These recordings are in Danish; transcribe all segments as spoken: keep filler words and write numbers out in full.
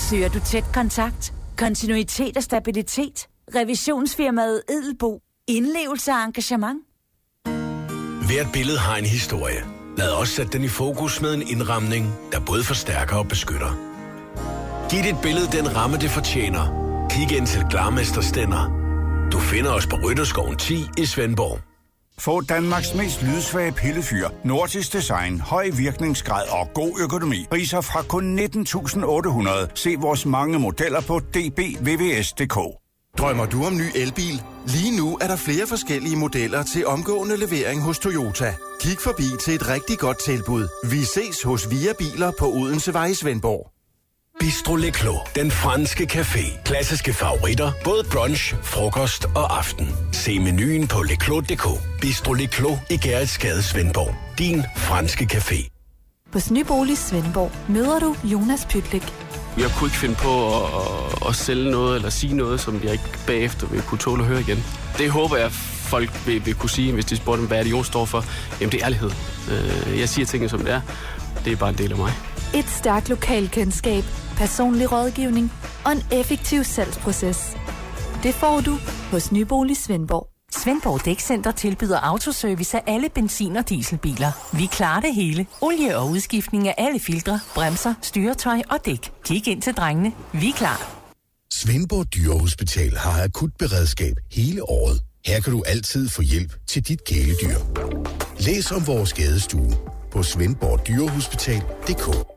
Søger du tæt kontakt, kontinuitet og stabilitet? Revisionsfirmaet Edelbo. Indlevelse og engagement? Hvert billede har en historie. Lad os sætte den i fokus med en indramning, der både forstærker og beskytter. Giv dit billede den ramme, det fortjener. Kig ind til Glarmester Stænder. Du finder os på Rytterskoven ti i Svendborg. Få Danmarks mest lydsvage pillefyr, nordisk design, høj virkningsgrad og god økonomi. Priser fra kun nitten tusind otte hundrede. Se vores mange modeller på d b v v s punktum d k. Drømmer du om ny elbil? Lige nu er der flere forskellige modeller til omgående levering hos Toyota. Kig forbi til et rigtig godt tilbud. Vi ses hos Via Biler på Odensevej i Svendborg. Bistro Le Clos, den franske café. Klassiske favoritter, både brunch, frokost og aften. Se menuen på leclos punktum d k. Bistro Le Clos i Gerritsgade, Svendborg. Din franske café. På Nybolig Svendborg møder du Jonas Pytlik. Jeg kunne ikke finde på at, at, at sælge noget eller sige noget, som jeg ikke bagefter vil kunne tåle at høre igen. Det håber jeg, folk vil, vil kunne sige, hvis de spurgte dem, hvad det Jon står for. Jamen, det er ærlighed. Jeg siger tingene, som det er. Det er bare en del af mig. Et stærkt lokalkendskab, personlig rådgivning og en effektiv salgsproces. Det får du hos Nybolig Svendborg. Svendborg Dækcenter tilbyder autoservice af alle benzin- og dieselbiler. Vi klarer det hele. Olie og udskiftning af alle filtre, bremser, styretøj og dæk. Kig ind til drengene. Vi er klar. Svendborg Dyrehospital har akut beredskab hele året. Her kan du altid få hjælp til dit kæledyr. Læs om vores skadestue på svendborg dyrehospital punktum d k.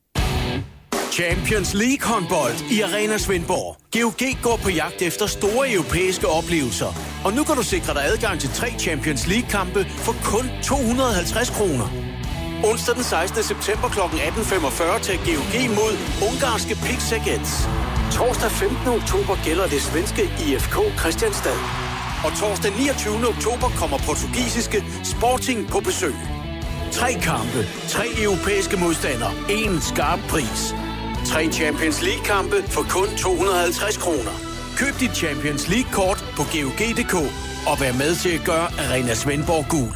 Champions League håndbold i Arena Svendborg. G O G går på jagt efter store europæiske oplevelser. Og nu kan du sikre dig adgang til tre Champions League-kampe for kun to hundrede og halvtreds kroner. Onsdag den sekstende september kl. atten femogfyrre til G O G mod ungarske Pick-Segets. Torsdag femtende oktober gælder det svenske I F K Kristianstad. Og torsdag niogtyvende oktober kommer portugisiske Sporting på besøg. Tre kampe, tre europæiske modstandere, én skarp pris. Tre Champions League-kampe for kun to hundrede og halvtreds kroner. Køb dit Champions League-kort på G O G punktum d k og vær med til at gøre Arena Svendborg gul.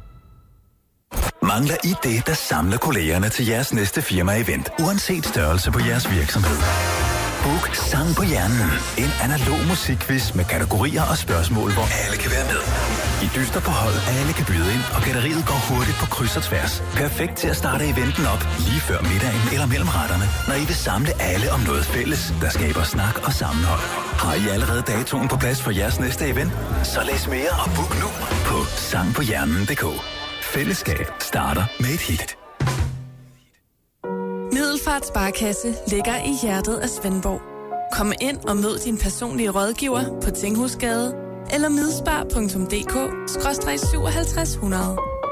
Mangler I det, der samler kollegerne til jeres næste firma-event, uanset størrelse på jeres virksomhed? Book Sang på Hjernen. En analog musikquiz med kategorier og spørgsmål, hvor alle kan være med. I dyster på hold, alle kan byde ind, og galleriet går hurtigt på kryds og tværs. Perfekt til at starte eventen op lige før middagen eller mellem retterne, når I vil samle alle om noget fælles, der skaber snak og sammenhold. Har I allerede datoen på plads for jeres næste event? Så læs mere og book nu på sang på hjernen punktum d k. Fællesskab starter med et hit. Middelfart Sparekasse ligger i hjertet af Svendborg. Kom ind og mød din personlige rådgiver på Tinghusgade eller midspar punktum d k skråstreg syvoghalvtreds hundrede.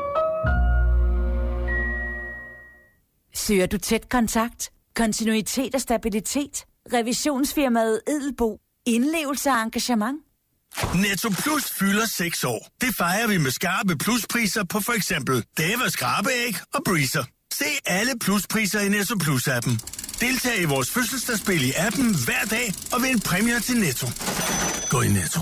Søger du tæt kontakt, kontinuitet og stabilitet? Revisionsfirmaet Edelbo. Indlevelse og engagement? Netto Plus fylder seks år. Det fejrer vi med skarpe pluspriser på for eksempel Dava skrabeæg og Breezer. Se alle pluspriser i Netto Plus-appen. Deltag i vores fødselsdagsspil i appen hver dag og vind præmier til Netto. Gå i Netto.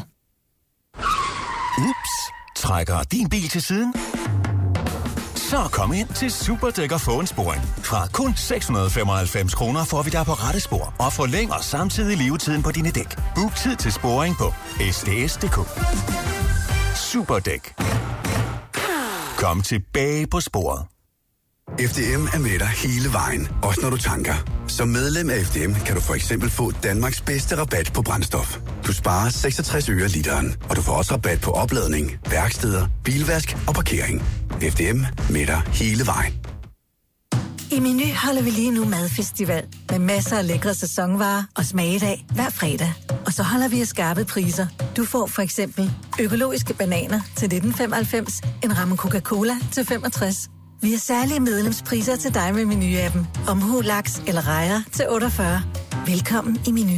Ups, trækker din bil til siden? Så kom ind til Superdæk og få en sporing. Fra kun seks hundrede og femoghalvfems kroner får vi dig på rette spor og forlænger samtidig levetiden på dine dæk. Book tid til sporing på s d s punktum d k. Superdæk. Kom tilbage på sporet. F D M er med dig hele vejen, også når du tanker. Som medlem af F D M kan du for eksempel få Danmarks bedste rabat på brændstof. Du sparer seksogtres øre literen, og du får også rabat på opladning, værksteder, bilvask og parkering. F D M med dig hele vejen. I Meny holder vi lige nu madfestival med masser af lækre sæsonvarer og smagedag hver fredag. Og så holder vi af skarpe priser. Du får for eksempel økologiske bananer til nitten femoghalvfems, en ramme Coca-Cola til femogtres. Vi har særlige medlemspriser til dig med Meny-appen. Omhu, laks eller rejer til otteogfyrre. Velkommen i Meny.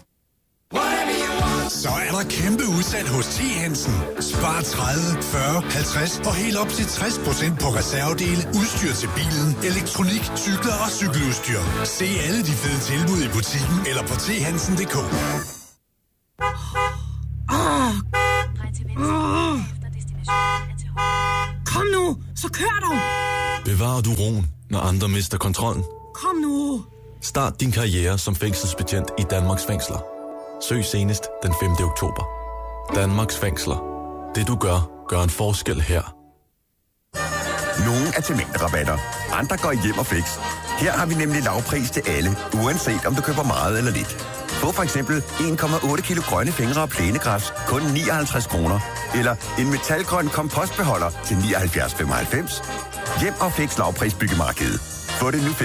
Så er der kæmpe udsalg hos T. Hansen. Spar tredive, fyrre, halvtreds og helt op til tres procent på reservedele, udstyr til bilen, elektronik, cykler og cykeludstyr. Se alle de fede tilbud i butikken eller på t hansen punktum d k. Oh. Oh. Kom nu, så kør du! Bevarer du roen, når andre mister kontrollen? Kom nu! Start din karriere som fængselsbetjent i Danmarks fængsler. Søg senest den femte oktober. Danmarks fængsler. Det du gør, gør en forskel her. Nogle er til mængderabatter, andre går hjem og fix. Her har vi nemlig lavpris til alle, uanset om du køber meget eller lidt. Få for eksempel en komma otte kilo grønne fingre og plænegræs, kun nioghalvtreds kroner. Eller en metalgrøn kompostbeholder til nioghalvfjerds komma femoghalvfems. Hjem og fix lavpris byggemarkedet. Få det nu.